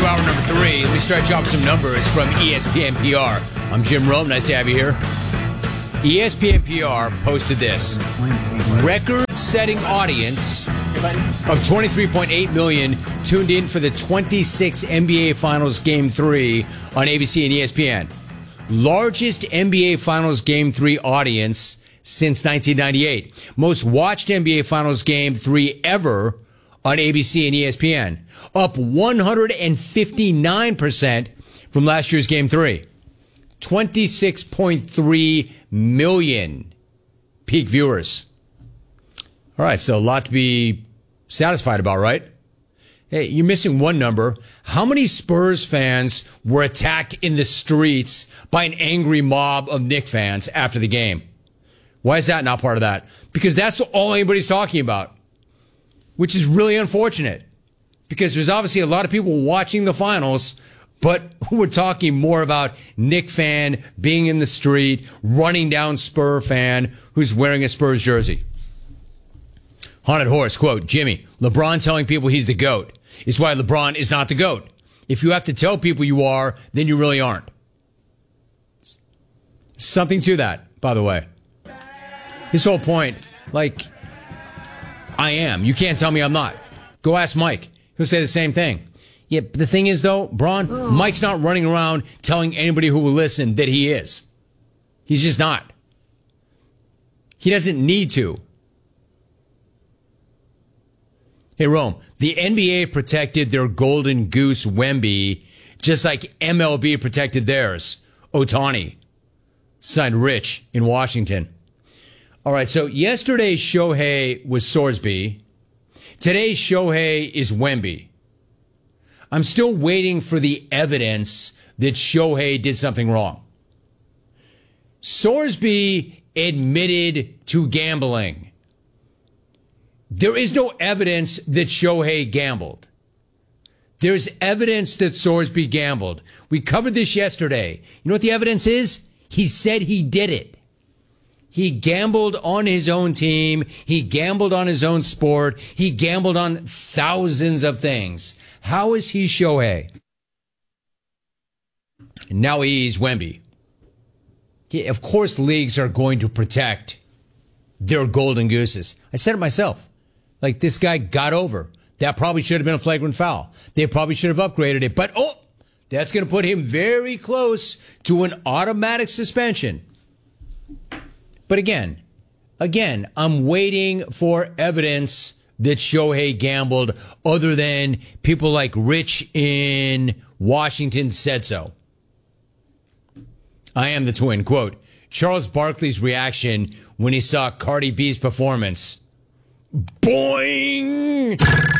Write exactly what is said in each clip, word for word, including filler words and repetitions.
hour number three. Let me start dropping some numbers from E S P N P R. I'm Jim Rome. Nice to have you here. E S P N P R posted this. Record-setting audience of twenty-three point eight million tuned in for the twenty-six N B A Finals Game three on A B C and E S P N. Largest N B A Finals Game three audience since nineteen ninety-eight. Most watched N B A Finals Game three ever on A B C and E S P N. Up one hundred fifty-nine percent from last year's Game three. twenty-six point three million peak viewers. All right, so a lot to be satisfied about, right? Hey, you're missing one number. How many Spurs fans were attacked in the streets by an angry mob of Knicks fans after the game? Why is that not part of that? Because that's all anybody's talking about, which is really unfortunate. Because there's obviously a lot of people watching the finals, but we're talking more about Knicks fan being in the street, running down Spur fan who's wearing a Spurs jersey. Haunted Horse, quote, Jimmy, LeBron telling people he's the GOAT is why LeBron is not the GOAT. If you have to tell people you are, then you really aren't. Something to that, by the way. His whole point, like, I am. You can't tell me I'm not. Go ask Mike. He'll say the same thing. Yeah, but the thing is, though, Braun, oh. Mike's not running around telling anybody who will listen that he is. He's just not. He doesn't need to. Hey, Rome, the N B A protected their golden goose Wemby just like M L B protected theirs. Ohtani signed Rich in Washington. All right, so yesterday's Shohei was Sorsby. Today's Shohei is Wemby. I'm still waiting for the evidence that Shohei did something wrong. Sorsby admitted to gambling. There is no evidence that Shohei gambled. There's evidence that Sorsby gambled. We covered this yesterday. You know what the evidence is? He said he did it. He gambled on his own team. He gambled on his own sport. He gambled on thousands of things. How is he Shohei? Now he's Wemby. Yeah, of course leagues are going to protect their golden gooses. I said it myself. Like, this guy got over. That probably should have been a flagrant foul. They probably should have upgraded it. But, oh, that's going to put him very close to an automatic suspension. But again, again, I'm waiting for evidence that Shohei gambled other than people like Rich in Washington said so. I am the twin. Quote, Charles Barkley's reaction when he saw Cardi B's performance. Boing!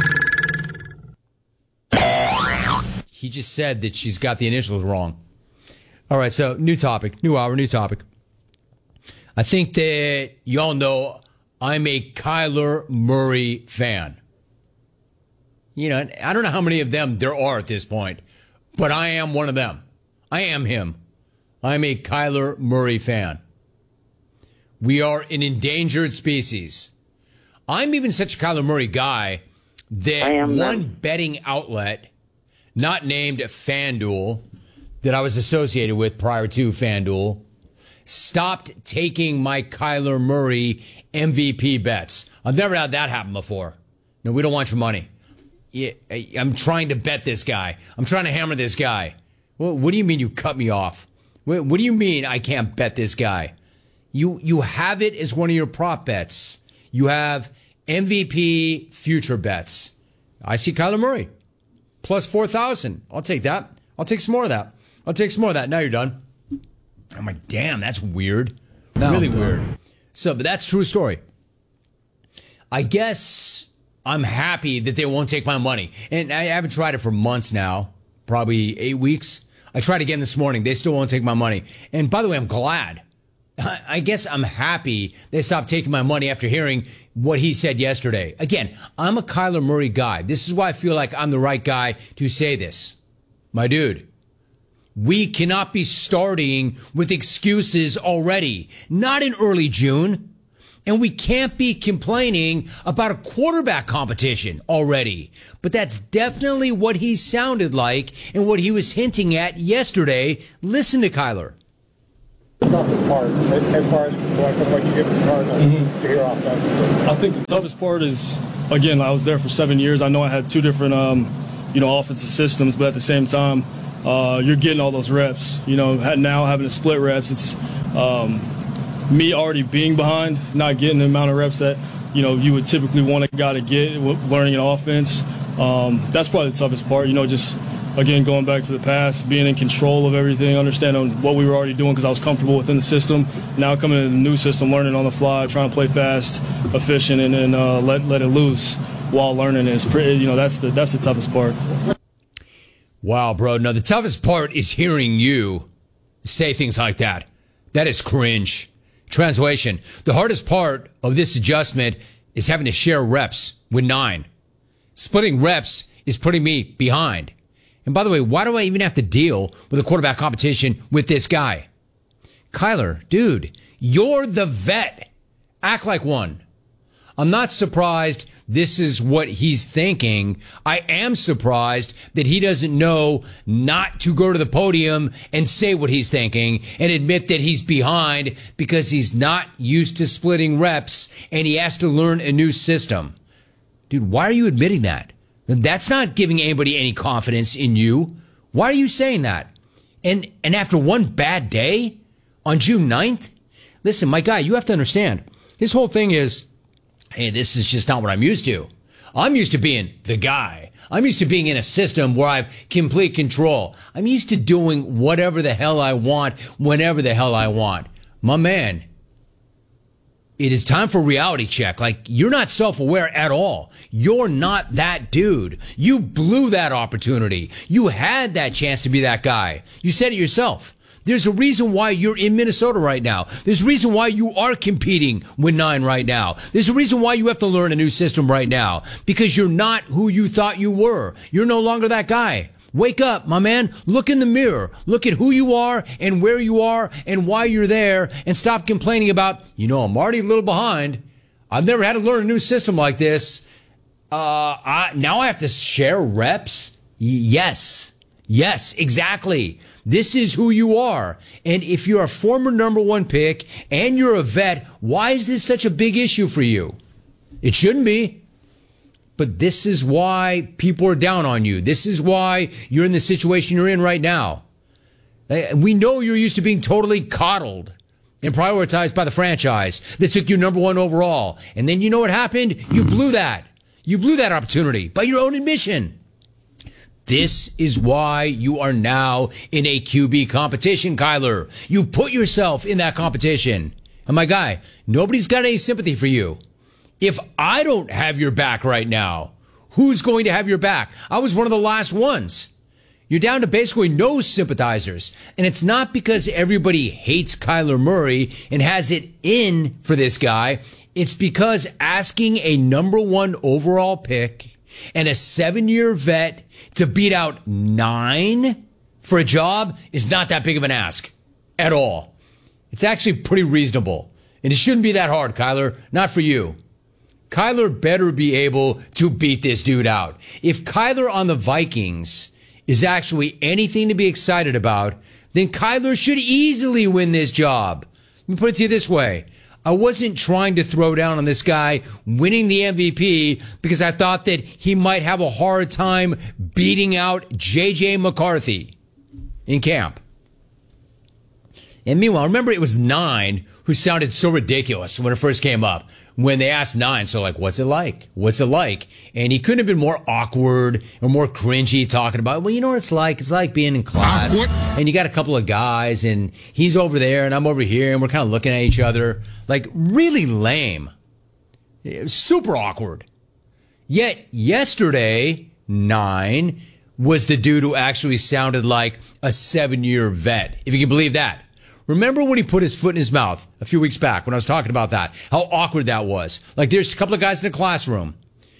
He just said that she's got the initials wrong. All right, so new topic, new hour, new topic. I think that y'all know I'm a Kyler Murray fan. You know, I don't know how many of them there are at this point, but I am one of them. I am him. I'm a Kyler Murray fan. We are an endangered species. I'm even such a Kyler Murray guy that one them. betting outlet, not named FanDuel, that I was associated with prior to FanDuel, stopped taking my Kyler Murray M V P bets. I've never had that happen before. No, we don't want your money. Yeah, I'm trying to bet this guy. I'm trying to hammer this guy. Well, what do you mean you cut me off? What, what do you mean I can't bet this guy? You you have it as one of your prop bets. You have M V P future bets. I see Kyler Murray. Plus four thousand. I'll take that. I'll take some more of that. I'll take some more of that. Now you're done. I'm like, damn, that's weird. No, really no. weird. So, but that's a true story. I guess I'm happy that they won't take my money. And I haven't tried it for months now. Probably eight weeks. I tried again this morning. They still won't take my money. And by the way, I'm glad. I guess I'm happy they stopped taking my money after hearing what he said yesterday. Again, I'm a Kyler Murray guy. This is why I feel like I'm the right guy to say this. My dude, we cannot be starting with excuses already. Not in early June. And we can't be complaining about a quarterback competition already. But that's definitely what he sounded like and what he was hinting at yesterday. Listen to Kyler. The toughest part, as far as going from what you did with the Cardinals mm-hmm. to here offensively? I think the toughest part is, again, I was there for seven years. I know I had two different, um, you know, offensive systems, but at the same time, uh, you're getting all those reps. You know, now having to split reps, it's um, me already being behind, not getting the amount of reps that, you know, you would typically want a guy to get learning an offense. Um, that's probably the toughest part, you know, just – again, going back to the past, being in control of everything, understanding what we were already doing because I was comfortable within the system. Now coming into the new system, learning on the fly, trying to play fast, efficient, and then uh, let let it loose while learning is pretty. You know, that's the that's the toughest part. Wow, bro. No, the toughest part is hearing you say things like that. That is cringe. Translation: the hardest part of this adjustment is having to share reps with nine. Splitting reps is putting me behind. And by the way, why do I even have to deal with a quarterback competition with this guy? Kyler, dude, you're the vet. Act like one. I'm not surprised this is what he's thinking. I am surprised that he doesn't know not to go to the podium and say what he's thinking and admit that he's behind because he's not used to splitting reps and he has to learn a new system. Dude, why are you admitting that? That's not giving anybody any confidence in you. Why are you saying that? And and after one bad day on June ninth? Listen, my guy, you have to understand. His whole thing is, hey, this is just not what I'm used to. I'm used to being the guy. I'm used to being in a system where I have complete control. I'm used to doing whatever the hell I want, whenever the hell I want. My man, it is time for a reality check. Like, you're not self-aware at all. You're not that dude. You blew that opportunity. You had that chance to be that guy. You said it yourself. There's a reason why you're in Minnesota right now. There's a reason why you are competing with nine right now. There's a reason why you have to learn a new system right now. Because you're not who you thought you were. You're no longer that guy. Wake up, my man. Look in the mirror. Look at who you are and where you are and why you're there, and stop complaining about, you know, I'm already a little behind. I've never had to learn a new system like this. Uh, I, now I have to share reps? Y- yes. Yes, exactly. This is who you are. And if you're a former number one pick and you're a vet, why is this such a big issue for you? It shouldn't be. But this is why people are down on you. This is why you're in the situation you're in right now. We know you're used to being totally coddled and prioritized by the franchise that took you number one overall. And then you know what happened? You blew that. You blew that opportunity by your own admission. This is why you are now in a Q B competition, Kyler. You put yourself in that competition. And my guy, nobody's got any sympathy for you. If I don't have your back right now, who's going to have your back? I was one of the last ones. You're down to basically no sympathizers. And it's not because everybody hates Kyler Murray and has it in for this guy. It's because asking a number one overall pick and a seven-year vet to beat out nine for a job is not that big of an ask at all. It's actually pretty reasonable. And it shouldn't be that hard, Kyler. Not for you. Kyler better be able to beat this dude out. If Kyler on the Vikings is actually anything to be excited about, then Kyler should easily win this job. Let me put it to you this way. I wasn't trying to throw down on this guy winning the M V P because I thought that he might have a hard time beating out J J McCarthy in camp. And meanwhile, remember it was Nine who sounded so ridiculous when it first came up. When they asked Nine, so like, what's it like? What's it like? And he couldn't have been more awkward or more cringy talking about, well, you know what it's like? It's like being in class awkward. And you got a couple of guys and he's over there and I'm over here and we're kind of looking at each other. Like, really lame. Super awkward. Yet yesterday, Nine was the dude who actually sounded like a seven-year vet, if you can believe that. Remember when he put his foot in his mouth a few weeks back when I was talking about that? How awkward that was. Like, there's a couple of guys in the classroom.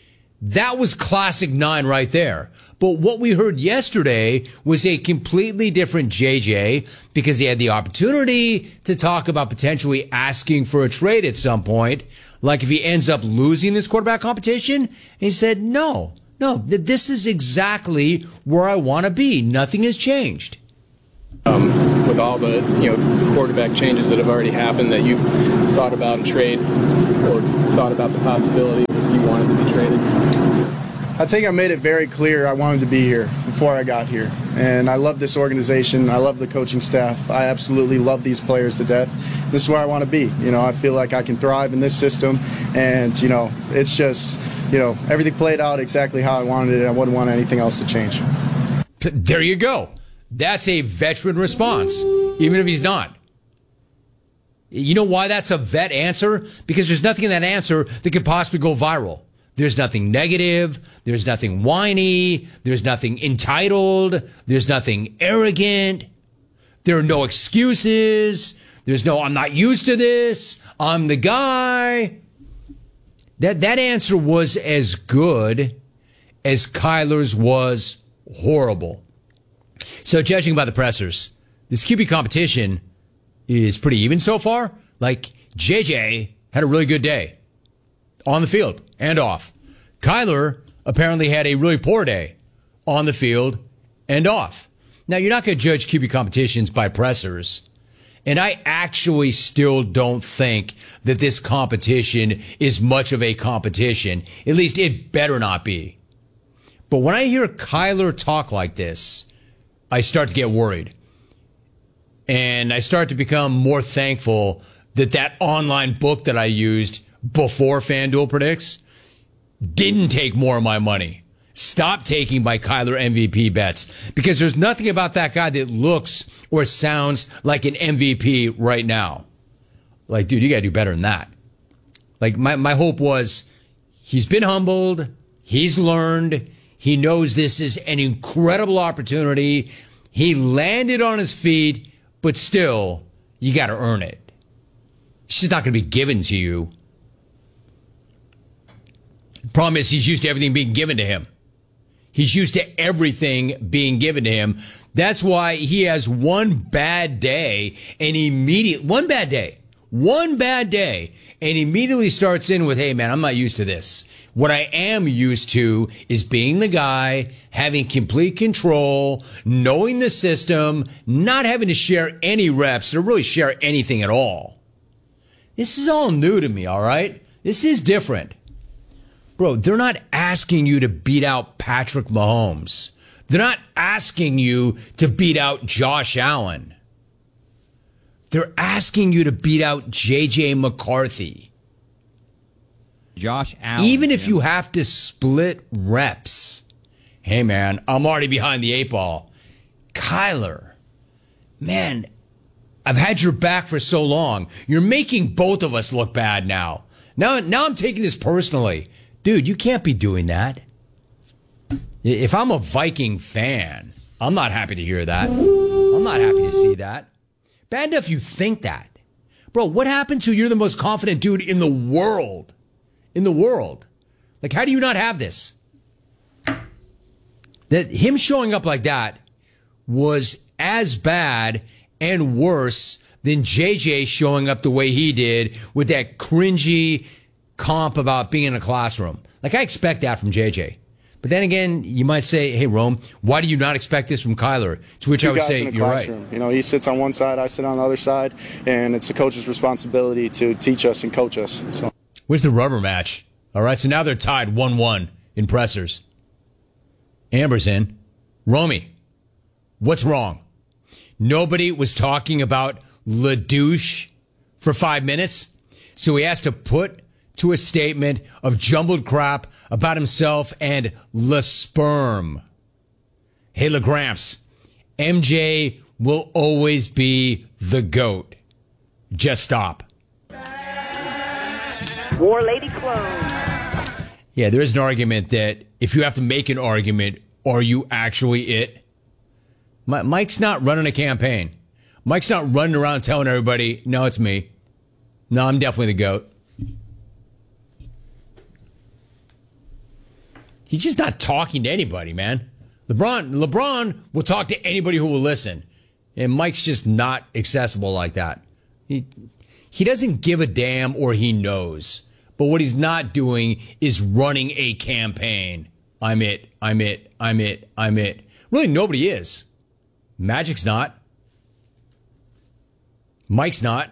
That was classic nine right there. But what we heard yesterday was a completely different J J, because he had the opportunity to talk about potentially asking for a trade at some point, like if he ends up losing this quarterback competition. And he said, no, no, th- this is exactly where I want to be. Nothing has changed. Um, with all the, you know, quarterback changes that have already happened, that you've thought about a trade or thought about the possibility if you wanted to be traded? I think I made it very clear I wanted to be here before I got here. And I love this organization. I love the coaching staff. I absolutely love these players to death. This is where I want to be. You know, I feel like I can thrive in this system. And, you know, it's just, you know, everything played out exactly how I wanted it. I wouldn't want anything else to change. There you go. That's a veteran response, even if he's not. You know why that's a vet answer? Because there's nothing in that answer that could possibly go viral. There's nothing negative. There's nothing whiny. There's nothing entitled. There's nothing arrogant. There are no excuses. There's no, I'm not used to this. I'm the guy. That, that answer was as good as Kyler's was horrible. So judging by the pressers, this Q B competition is pretty even so far. Like, J J had a really good day on the field and off. Kyler apparently had a really poor day on the field and off. Now, you're not going to judge Q B competitions by pressers. And I actually still don't think that this competition is much of a competition. At least it better not be. But when I hear Kyler talk like this, I start to get worried. And I start to become more thankful that that online book that I used before FanDuel Predicts didn't take more of my money. Stop taking my Kyler M V P bets, because there's nothing about that guy that looks or sounds like an M V P right now. Like, dude, you got to do better than that. Like, my, my hope was he's been humbled. He's learned. He knows this is an incredible opportunity. He landed on his feet, but still, you got to earn it. It's just not going to be given to you. Problem is, he's used to everything being given to him. He's used to everything being given to him. That's why he has one bad day and immediate one bad day, one bad day, and immediately starts in with, hey, man, I'm not used to this. What I am used to is being the guy, having complete control, knowing the system, not having to share any reps or really share anything at all. This is all new to me, all right? This is different. Bro, they're not asking you to beat out Patrick Mahomes. They're not asking you to beat out Josh Allen. They're asking you to beat out J J McCarthy. Josh Allen. Even if you have to split reps. Hey, man, I'm already behind the eight ball. Kyler, man, I've had your back for so long. You're making both of us look bad now. Now, now I'm taking this personally. Dude, you can't be doing that. If I'm a Viking fan, I'm not happy to hear that. I'm not happy to see that. Bad enough you think that. Bro, what happened to you're the most confident dude in the world? In the world. Like, how do you not have this? That him showing up like that was as bad and worse than J J showing up the way he did with that cringy comp about being in a classroom. Like, I expect that from J J. But then again, you might say, hey, Rome, why do you not expect this from Kyler? To which Two I would guys say, in a you're classroom. right. You know, he sits on one side, I sit on the other side, and it's the coach's responsibility to teach us and coach us. So, where's the rubber match? All right, so now they're tied one one in pressers. Amber's in. Romy, what's wrong? Nobody was talking about LaDouche for five minutes, so he has to put to a statement of jumbled crap about himself and La Sperm. Hey, LaGramps, M J will always be the GOAT. Just stop. War Lady Clone. Yeah, there is an argument that if you have to make an argument, are you actually it? Mike's not running a campaign. Mike's not running around telling everybody, no, it's me. No, I'm definitely the GOAT. He's just not talking to anybody, man. LeBron, LeBron will talk to anybody who will listen. And Mike's just not accessible like that. He, he doesn't give a damn, or he knows. But what he's not doing is running a campaign. I'm it, I'm it, I'm it, I'm it. Really, nobody is. Magic's not. Mike's not.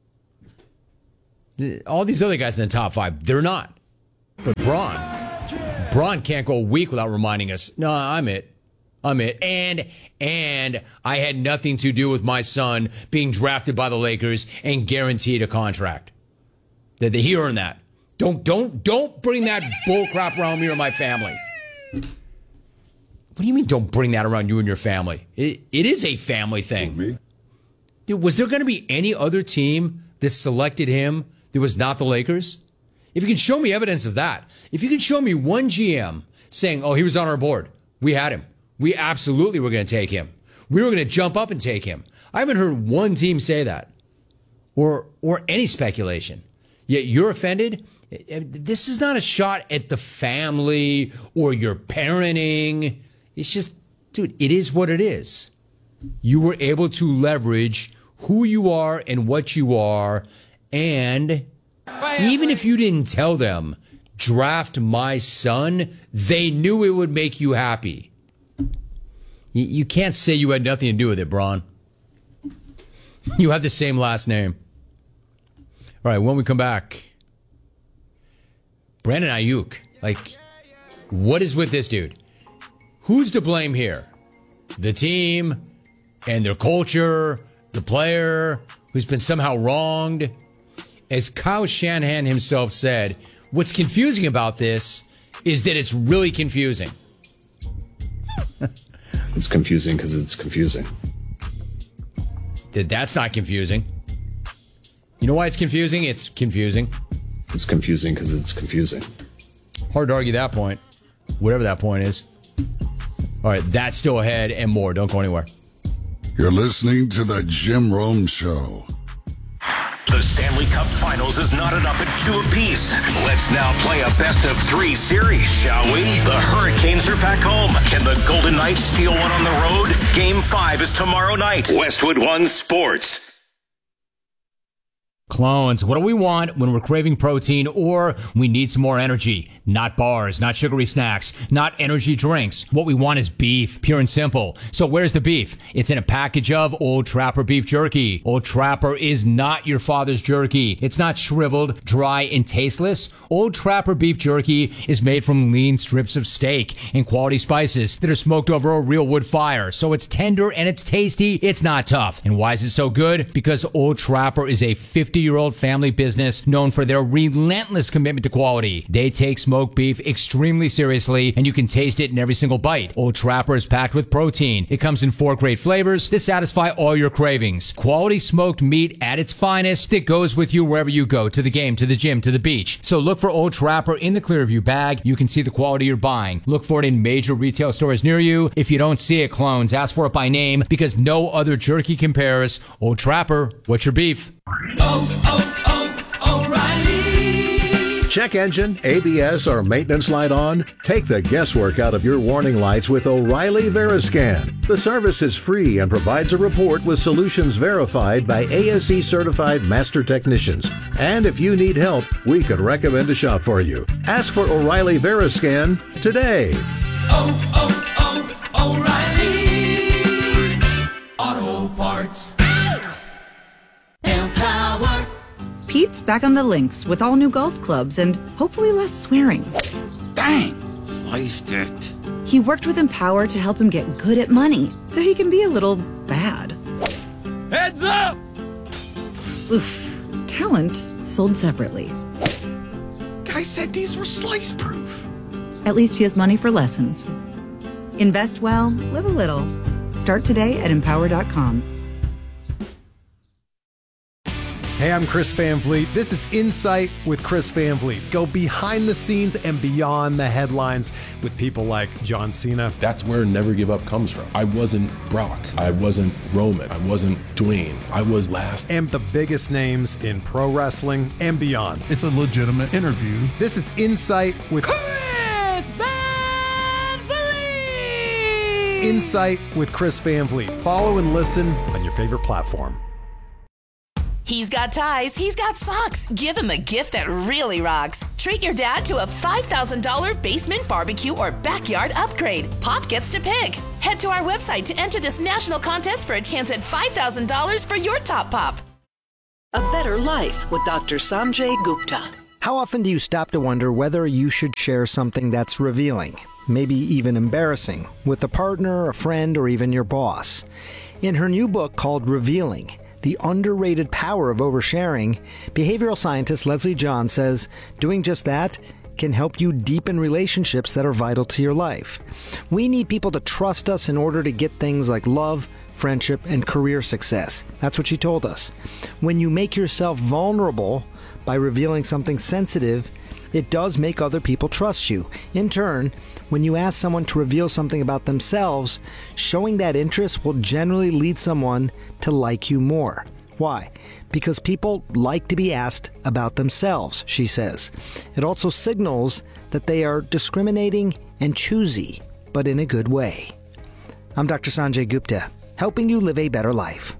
All these other guys in the top five, they're not. But Braun, Braun can't go a week without reminding us, no, I'm it. I'm it. And, and I had nothing to do with my son being drafted by the Lakers and guaranteed a contract. That he earned that. Don't, don't, don't bring that bull crap around me or my family. What do you mean don't bring that around you and your family? It, it is a family thing. Me? Dude, was there going to be any other team that selected him that was not the Lakers? If you can show me evidence of that, if you can show me one G M saying, oh, he was on our board, we had him. We absolutely were going to take him. We were going to jump up and take him. I haven't heard one team say that or or any speculation. Yet you're offended? This is not a shot at the family or your parenting. It's just, dude, it is what it is. You were able to leverage who you are and what you are. And even if you didn't tell them, draft my son, they knew it would make you happy. You, you can't say you had nothing to do with it, Braun. You have the same last name. All right, when we come back, Brandon Ayuk, like, what is with this dude? Who's to blame here? The team and their culture, the player who's been somehow wronged? As Kyle Shanahan himself said, what's confusing about this is that it's really confusing. It's confusing because it's confusing. That That's not confusing. You know why it's confusing? It's confusing. It's confusing because it's confusing. Hard to argue that point, whatever that point is. All right, that's still ahead and more. Don't go anywhere. You're listening to the Jim Rome Show. The Stanley Cup Finals is knotted up at two apiece. Let's now play a best of three series, shall we? The Hurricanes are back home. Can the Golden Knights steal one on the road? Game five is tomorrow night. Westwood One Sports. Clones, what do we want when we're craving protein or we need some more energy? Not bars, not sugary snacks, not energy drinks. What we want is beef, pure and simple. So where's the beef? It's in a package of Old Trapper beef jerky. Old Trapper is not your father's jerky. It's not shriveled, dry, and tasteless. Old Trapper beef jerky is made from lean strips of steak and quality spices that are smoked over a real wood fire. So it's tender and it's tasty. It's not tough. And why is it so good? Because Old Trapper is a fifty-year-old family business known for their relentless commitment to quality. They take smoked beef extremely seriously, and you can taste it in every single bite. Old Trapper is packed with protein. It comes in four great flavors to satisfy all your cravings. Quality smoked meat at its finest that goes with you wherever you go, to the game, to the gym, to the beach. So look for Old Trapper in the Clearview bag. You can see the quality you're buying. Look for it in major retail stores near you. If you don't see it, clones, ask for it by name, because no other jerky compares. Old Trapper, what's your beef? Oh, oh, oh, O'Reilly. Check engine, A B S, or maintenance light on? Take the guesswork out of your warning lights with O'Reilly Veriscan. The service is free and provides a report with solutions verified by A S E certified master technicians. And if you need help, we could recommend a shop for you. Ask for O'Reilly Veriscan today. Oh, oh, oh, O'Reilly Auto Parts. Empower. Pete's back on the links with all new golf clubs and hopefully less swearing. Bang! Sliced it. He worked with Empower to help him get good at money so he can be a little bad. Heads up! Oof. Talent sold separately. Guy said these were slice proof. At least he has money for lessons. Invest well, live a little. Start today at empower dot com. Hey, I'm Chris Van Vliet. This is Insight with Chris Van Vliet. Go behind the scenes and beyond the headlines with people like John Cena. That's where Never Give Up comes from. I wasn't Brock. I wasn't Roman. I wasn't Dwayne. I was last. And the biggest names in pro wrestling and beyond. It's a legitimate interview. This is Insight with Chris Van Insight with Chris Van Vliet. Follow and listen on your favorite platform. He's got ties, he's got socks. Give him a gift that really rocks. Treat your dad to a five thousand dollars basement barbecue or backyard upgrade. Pop gets to pick. Head to our website to enter this national contest for a chance at five thousand dollars for your top pop. A Better Life with Doctor Sanjay Gupta. How often do you stop to wonder whether you should share something that's revealing, maybe even embarrassing, with a partner, a friend, or even your boss? In her new book called Revealing, The Underrated Power of Oversharing, behavioral scientist Leslie John says doing just that can help you deepen relationships that are vital to your life. We need people to trust us in order to get things like love, friendship, and career success. That's what she told us. When you make yourself vulnerable by revealing something sensitive, it does make other people trust you. In turn, when you ask someone to reveal something about themselves, showing that interest will generally lead someone to like you more. Why? Because people like to be asked about themselves, she says. It also signals that they are discriminating and choosy, but in a good way. I'm Doctor Sanjay Gupta, helping you live a better life.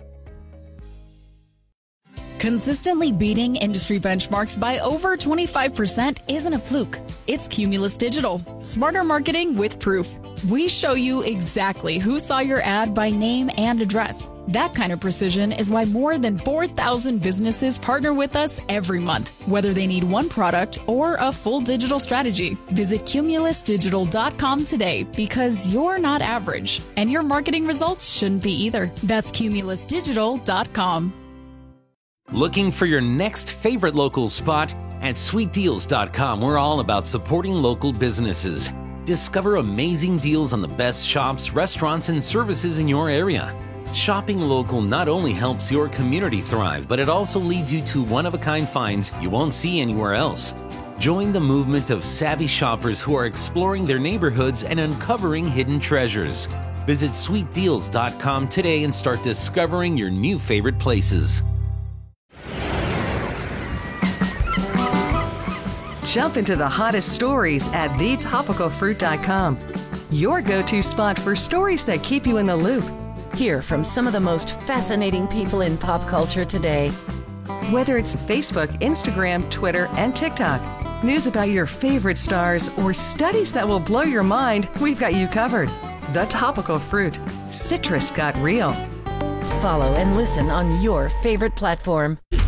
Consistently beating industry benchmarks by over twenty-five percent isn't a fluke. It's Cumulus Digital. Smarter marketing with proof. We show you exactly who saw your ad by name and address. That kind of precision is why more than four thousand businesses partner with us every month, whether they need one product or a full digital strategy. Visit cumulus digital dot com today because you're not average, and your marketing results shouldn't be either. That's cumulus digital dot com. Looking for your next favorite local spot? At sweet deals dot com, we're all about supporting local businesses. Discover amazing deals on the best shops, restaurants, and services in your area. Shopping local not only helps your community thrive, but it also leads you to one-of-a-kind finds you won't see anywhere else. Join the movement of savvy shoppers who are exploring their neighborhoods and uncovering hidden treasures. Visit sweet deals dot com today and start discovering your new favorite places. Jump into the hottest stories at the topical fruit dot com. Your go-to spot for stories that keep you in the loop. Hear from some of the most fascinating people in pop culture today. Whether it's Facebook, Instagram, Twitter, and TikTok, news about your favorite stars, or studies that will blow your mind, we've got you covered. The Topical Fruit. Citrus got real. Follow and listen on your favorite platform.